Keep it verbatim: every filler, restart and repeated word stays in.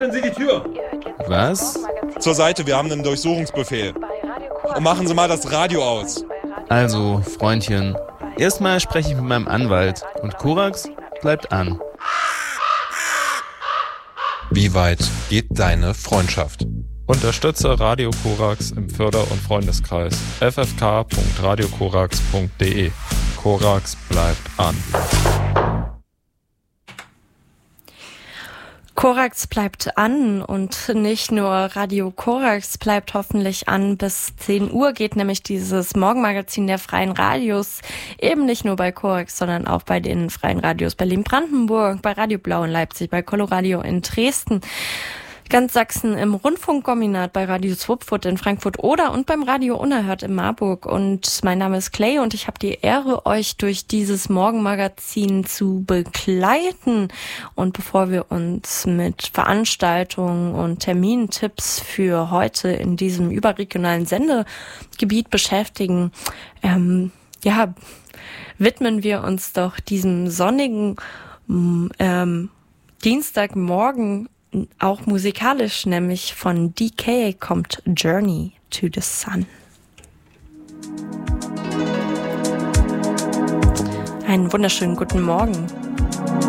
Sie die Tür. Was? Zur Seite, wir haben einen Durchsuchungsbefehl. Und machen Sie mal das Radio aus. Also, Freundchen, erstmal spreche ich mit meinem Anwalt und Korax bleibt an. Wie weit geht deine Freundschaft? Unterstütze Radio Korax im Förder- und Freundeskreis f f k punkt radio korax punkt d e. Korax bleibt an. Korax bleibt an und nicht nur Radio Korax bleibt hoffentlich an. Bis zehn Uhr geht nämlich dieses Morgenmagazin der Freien Radios eben nicht nur bei Korax, sondern auch bei den Freien Radios Berlin-Brandenburg, bei Radio Blau in Leipzig, bei Coloradio in Dresden, ganz Sachsen im Rundfunkkombinat, bei Radio Swupfurt in Frankfurt oder und beim Radio Unerhört in Marburg. Und mein Name ist Clay und ich habe die Ehre, euch durch dieses Morgenmagazin zu begleiten. Und bevor wir uns mit Veranstaltungen und Termintipps für heute in diesem überregionalen Sendegebiet beschäftigen, ähm, ja, widmen wir uns doch diesem sonnigen ähm, Dienstagmorgen auch musikalisch, nämlich von D K kommt Journey to the Sun. Einen wunderschönen guten Morgen.